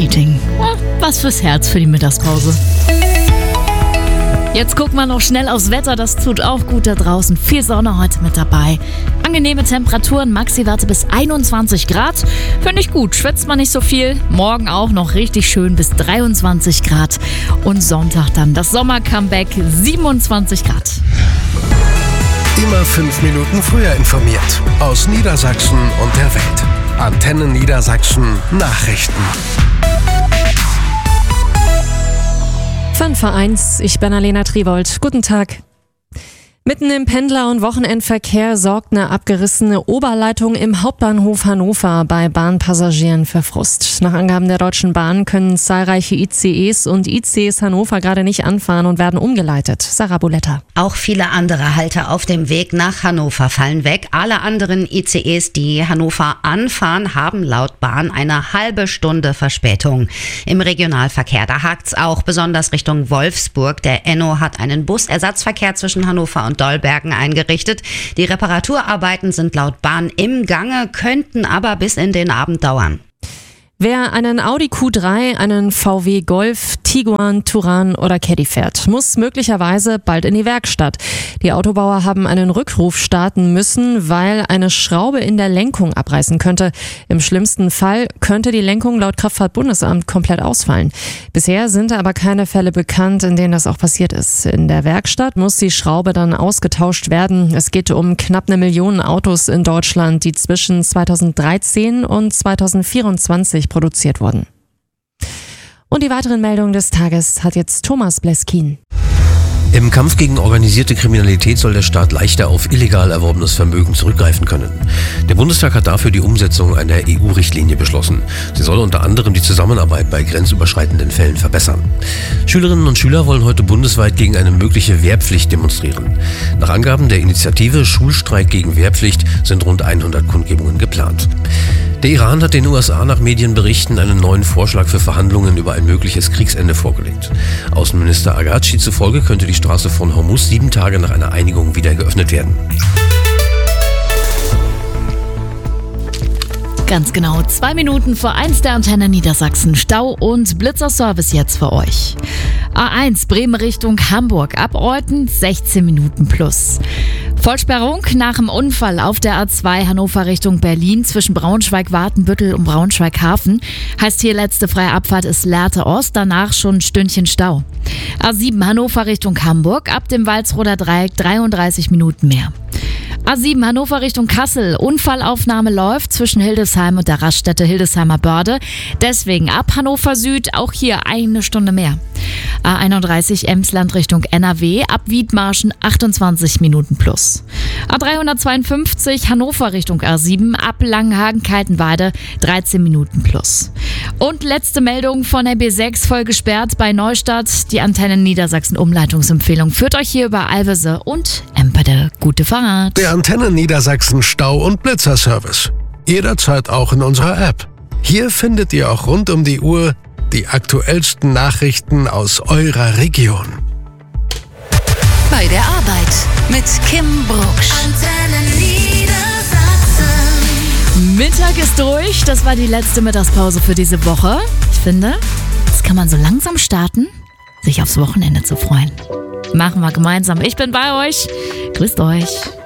Eating. Was fürs Herz für die Mittagspause. Jetzt gucken wir noch schnell aufs Wetter, das tut auch gut da draußen. Viel Sonne heute mit dabei. Angenehme Temperaturen, Maxi-Werte bis 21 Grad. Finde ich gut, schwitzt man nicht so viel. Morgen auch noch richtig schön bis 23 Grad. Und Sonntag dann das Sommer-Comeback, 27 Grad. Immer 5 Minuten früher informiert. Aus Niedersachsen und der Welt. Antenne Niedersachsen Nachrichten. 5:01, ich bin Alena Triwold. Guten Tag. Mitten im Pendler- und Wochenendverkehr sorgt eine abgerissene Oberleitung im Hauptbahnhof Hannover bei Bahnpassagieren für Frust. Nach Angaben der Deutschen Bahn können zahlreiche ICEs und ICs Hannover gerade nicht anfahren und werden umgeleitet. Sarah Boletta. Auch viele andere Halter auf dem Weg nach Hannover fallen weg. Alle anderen ICEs, die Hannover anfahren, haben laut Bahn eine halbe Stunde Verspätung. Im Regionalverkehr, da hakt's auch, besonders Richtung Wolfsburg. Der Enno hat einen Busersatzverkehr zwischen Hannover und Dollbergen eingerichtet. Die Reparaturarbeiten sind laut Bahn im Gange, könnten aber bis in den Abend dauern. Wer einen Audi Q3, einen VW Golf, Tiguan, Touran oder Caddy fährt, muss möglicherweise bald in die Werkstatt. Die Autobauer haben einen Rückruf starten müssen, weil eine Schraube in der Lenkung abreißen könnte. Im schlimmsten Fall könnte die Lenkung laut Kraftfahrtbundesamt komplett ausfallen. Bisher sind aber keine Fälle bekannt, in denen das auch passiert ist. In der Werkstatt muss die Schraube dann ausgetauscht werden. Es geht um knapp 1 Million Autos in Deutschland, die zwischen 2013 und 2024 produziert wurden. Und die weiteren Meldungen des Tages hat jetzt Thomas Bleskin. Im Kampf gegen organisierte Kriminalität soll der Staat leichter auf illegal erworbenes Vermögen zurückgreifen können. Der Bundestag hat dafür die Umsetzung einer EU-Richtlinie beschlossen. Sie soll unter anderem die Zusammenarbeit bei grenzüberschreitenden Fällen verbessern. Schülerinnen und Schüler wollen heute bundesweit gegen eine mögliche Wehrpflicht demonstrieren. Nach Angaben der Initiative Schulstreik gegen Wehrpflicht sind rund 100 Kundgebungen geplant. Der Iran hat den USA nach Medienberichten einen neuen Vorschlag für Verhandlungen über ein mögliches Kriegsende vorgelegt. Außenminister Agachi zufolge könnte die Straße von Hormuz 7 Tage nach einer Einigung wieder geöffnet werden. Ganz genau, 2 Minuten vor 1 der Antenne Niedersachsen. Stau und Blitzerservice jetzt für euch. A1 Bremen Richtung Hamburg, ab Reuten 16 Minuten plus. Vollsperrung nach dem Unfall auf der A2 Hannover Richtung Berlin zwischen Braunschweig-Watenbüttel und Braunschweig-Hafen. Heißt hier letzte freie Abfahrt ist Lehrte Ost, danach schon ein Stündchen Stau. A7 Hannover Richtung Hamburg, ab dem Walsroder Dreieck 33 Minuten mehr. A7 Hannover Richtung Kassel. Unfallaufnahme läuft zwischen Hildesheim und der Raststätte Hildesheimer Börde. Deswegen ab Hannover Süd auch hier 1 Stunde mehr. A31 Emsland Richtung NRW. Ab Wiedmarschen 28 Minuten plus. A352 Hannover Richtung A7. Ab Langenhagen-Kaltenweide 13 Minuten plus. Und letzte Meldung von der B6 voll gesperrt bei Neustadt. Die Antenne Niedersachsen Umleitungsempfehlung führt euch hier über Alvese und Empede. Gute Fahrt. Der Antenne Niedersachsen Stau- und Blitzerservice. Jederzeit auch in unserer App. Hier findet ihr auch rund um die Uhr die aktuellsten Nachrichten aus eurer Region. Bei der Arbeit mit Kim Brucksch. Antenne Niedersachsen. Mittag ist durch. Das war die letzte Mittagspause für diese Woche. Ich finde, jetzt kann man so langsam starten, sich aufs Wochenende zu freuen. Machen wir gemeinsam. Ich bin bei euch. Grüßt euch.